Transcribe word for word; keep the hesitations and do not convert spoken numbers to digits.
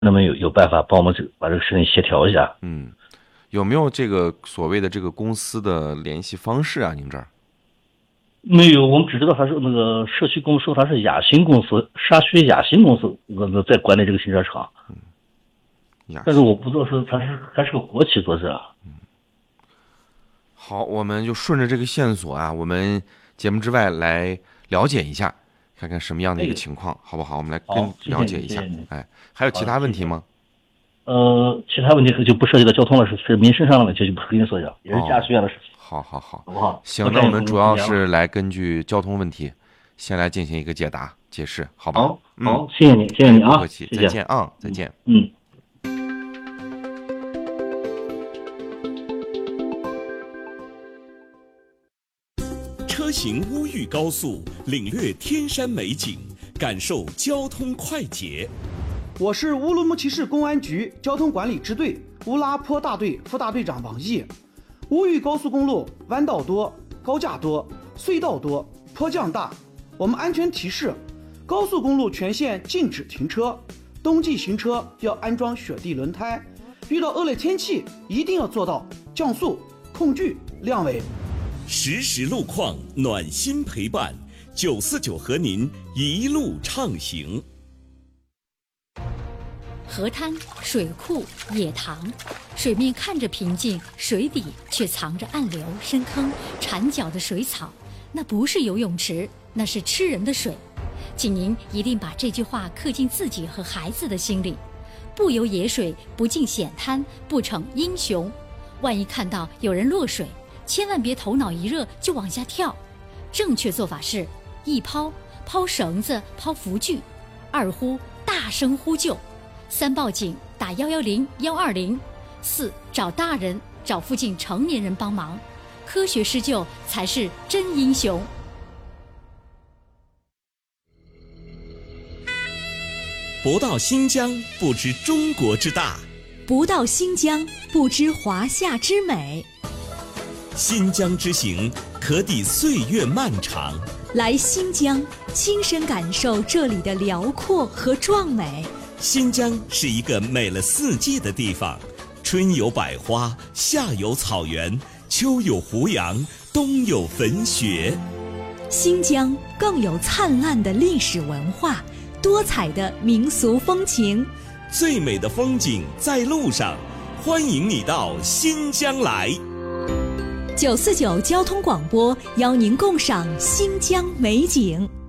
那么有有办法帮我们这把这个事情协调一下？ 嗯，有没有这个所谓的这个公司的联系方式啊？您这儿？ 没有，我们只知道他是那个社区公司说他是雅兴公司，沙区雅兴公司呃在管理这个停车场。 嗯， 但是我不知道是他是还是个国企做这。 嗯，好，我们就顺着这个线索啊，我们节目之外来了解一下，看看什么样的一个情况，好不好？我们来跟了解一下。哎，还有其他问题吗？ 呃，其他问题就不涉及到交通了，是是民生上的问题，就不跟你说讲，也是驾驶员的事情。 哦、好好好， 好不好？ 行，那我们主要是来根据交通问题，先来进行一个解答解释，好吧？ 好，好，谢谢你，谢谢你啊， 不客气，再见啊，再见。 嗯。 车行乌豫高速，领略天山美景，感受交通快捷。 我是乌鲁木齐市公安局交通管理支队乌拉坡大队副大队长王毅。乌豫高速公路弯道多、高架多、隧道多、坡降大，我们安全提示：高速公路全线禁止停车，冬季行车要安装雪地轮胎，遇到恶劣天气一定要做到降速、控距、亮尾。 实时路况，暖心陪伴，九四九和您一路畅行。 河滩、水库、野塘，水面看着平静，水底却藏着暗流、深坑、缠脚的水草。那不是游泳池，那是吃人的水。请您一定把这句话刻进自己和孩子的心里：不游野水，不进险滩，不成英雄。万一看到有人落水，千万别头脑一热就往下跳。正确做法是：一抛，抛绳子，抛浮具；二呼，大声呼救；三报警，打幺幺零、幺二零；四找大人，找附近成年人帮忙。科学施救才是真英雄。 不到新疆，不知中国之大； 不到新疆，不知华夏之美。 新疆之行，可抵岁月漫长。 来新疆，亲身感受这里的辽阔和壮美。 新疆是一个美了四季的地方，春有百花，夏有草原，秋有胡杨，冬有粉雪。 新疆更有灿烂的历史文化，多彩的民俗风情。 最美的风景在路上，欢迎你到新疆来。 九四九交通广播邀您共赏新疆美景。